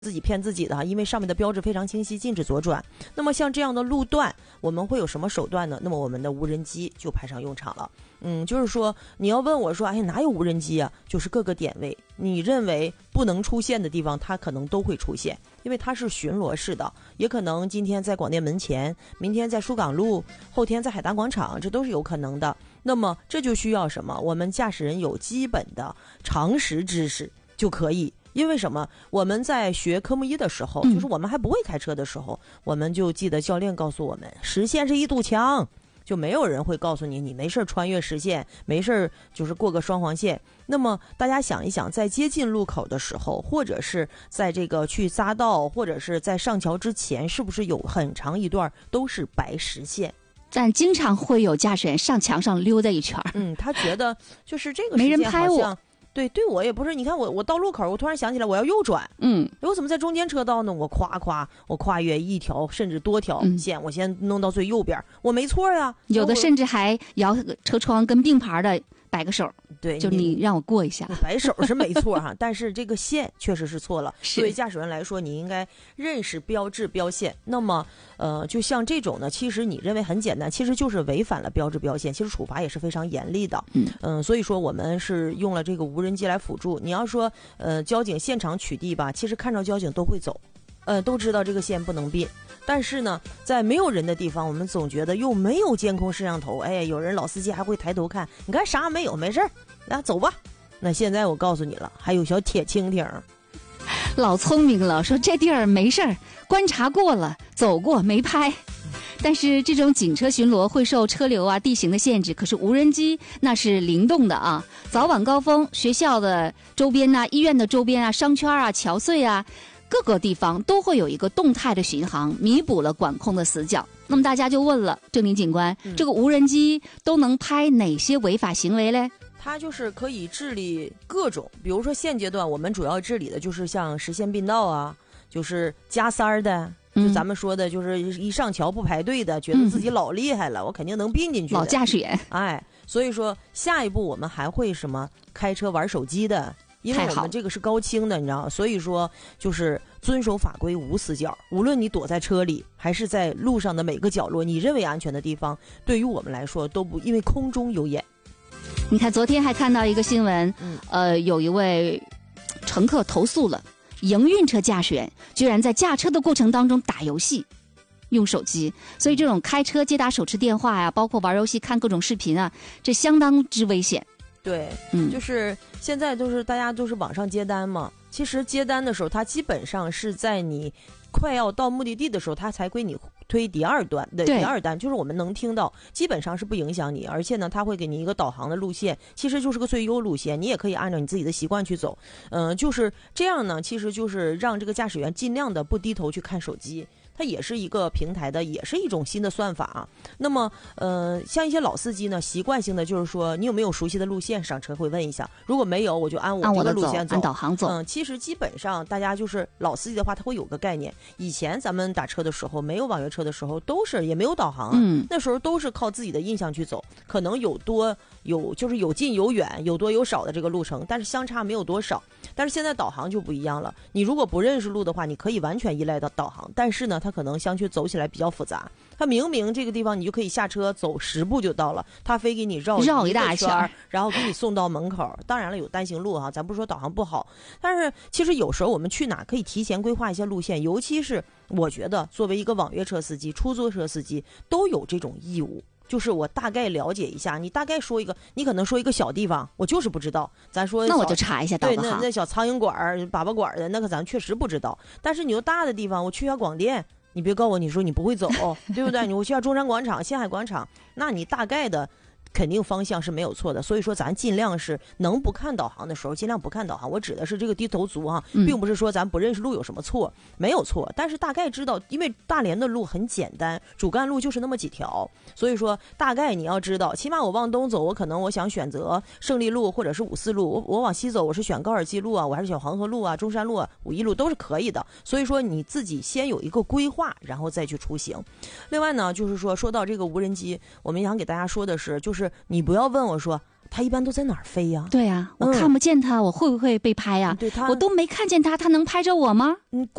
自己骗自己的哈，因为上面的标志非常清晰，禁止左转。那么像这样的路段，我们会有什么手段呢？那么我们的无人机就派上用场了。就是说你要问我说，哎，哪有无人机啊？就是各个点位，你认为不能出现的地方，它可能都会出现，因为它是巡逻式的，也可能今天在广电门前，明天在疏港路，后天在海达广场，这都是有可能的。那么这就需要什么？我们驾驶人有基本的常识知识就可以。因为什么？我们在学科目1的时候，就是我们还不会开车的时候，我们就记得教练告诉我们，实线是一堵墙，就没有人会告诉你，你没事穿越实线，没事就是过个双黄线。那么大家想一想，在接近路口的时候，或者是在这个去匝道，或者是在上桥之前，是不是有很长一段都是白实线？ 但经常会有驾驶员上墙上溜达一圈。 他觉得就是这个没人拍我。 对我也不是，你看我到路口，我突然想起来我要右转，我怎么在中间车道呢？我跨越一条甚至多条线，我先弄到最右边，我没错呀。 有的甚至还摇车窗跟并排的摆个手， 对， 就你让我过一下， 摆手是没错哈，但是这个线确实是错了。作为驾驶员来说，你应该认识标志标线。那么就像这种呢，其实你认为很简单，其实就是违反了标志标线，其实处罚也是非常严厉的。所以说我们是用了这个无人机来辅助。你要说交警现场取缔吧，其实看着交警都会走，都知道这个线不能并。但是呢，在没有人的地方，我们总觉得又没有监控摄像头，有人老司机还会抬头看，你看啥没有，没事来走吧。那现在我告诉你了，还有小铁蜻蜓， 老聪明了，说这地儿没事儿，观察过了，走过没拍。但是这种警车巡逻会受车流啊、地形的限制，可是无人机那是灵动的啊，早晚高峰，学校的周边啊、医院的周边啊、商圈啊、桥隧啊，各个地方都会有一个动态的巡航，弥补了管控的死角。那么大家就问了，郑林警官，这个无人机都能拍哪些违法行为嘞？ 它就是可以治理各种，比如说现阶段我们主要治理的就是像实线并道啊，就是加塞儿的，就咱们说的就是一上桥不排队的，觉得自己老厉害了，我肯定能并进去的老驾驶员。 所以说下一步我们还会什么开车玩手机的，因为我们这个是高清的，你知道吗？所以说就是遵守法规无死角，无论你躲在车里还是在路上的每个角落，你认为安全的地方，对于我们来说都不，因为空中有眼。 你看昨天还看到一个新闻，有一位乘客投诉了营运车驾驶员居然在驾车的过程当中打游戏用手机，所以这种开车接打手持电话呀，包括玩游戏看各种视频啊，这相当之危险。 对，就是现在都是大家都是网上接单嘛，其实接单的时候它基本上是在你快要到目的地的时候，它才归你推第二单，就是我们能听到，基本上是不影响你，而且呢，它会给你一个导航的路线，其实就是个最优路线，你也可以按照你自己的习惯去走，就是这样呢，其实就是让这个驾驶员尽量的不低头去看手机。它也是一个平台的，也是一种新的算法啊。那么，像一些老司机呢，习惯性的就是说，你有没有熟悉的路线？上车会问一下，如果没有，我就按我这个路线走， 按导航走。 其实基本上大家就是老司机的话，他会有个概念。以前咱们打车的时候，没有网约车的时候，都是也没有导航啊，那时候都是靠自己的印象去走，可能就是有近有远，有多有少的这个路程，但是相差没有多少。但是现在导航就不一样了，你如果不认识路的话，你可以完全依赖到导航，但是呢，它可能相对走起来比较复杂。它明明这个地方你就可以下车走10步就到了，它非给你绕一大圈， 然后给你送到门口。当然了，有单行路哈，咱不是说导航不好，但是其实有时候我们去哪可以提前规划一些路线，尤其是我觉得作为一个网约车司机、出租车司机都有这种义务。就是我大概了解一下，你大概说一个，你可能说一个小地方，我就是不知道。咱说那我就查一下导航。 对，那小苍蝇馆、粑粑馆的那个咱确实不知道。但是你说大的地方，我去一下广电，你别告诉我你说你不会走，对不对？你我去下中山广场、陷海广场，那你大概的。肯定方向是没有错的，所以说咱尽量是能不看导航的时候尽量不看导航。我指的是这个低头族哈，并不是说咱不认识路有什么错，没有错，但是大概知道，因为大连的路很简单，主干路就是那么几条，所以说大概你要知道，起码我往东走，我可能我想选择胜利路或者是5-4路，我往西走，我是选高尔基路啊，我还是选黄河路啊、中山路啊、5一路都是可以的。所以说你自己先有一个规划，然后再去出行。另外呢，就是说到这个无人机，我们想给大家说的是，就是你不要问我说它一般都在哪儿飞呀？ 对呀，我看不见它，我会不会被拍呀？ 对它， 我都没看见它，它能拍着我吗？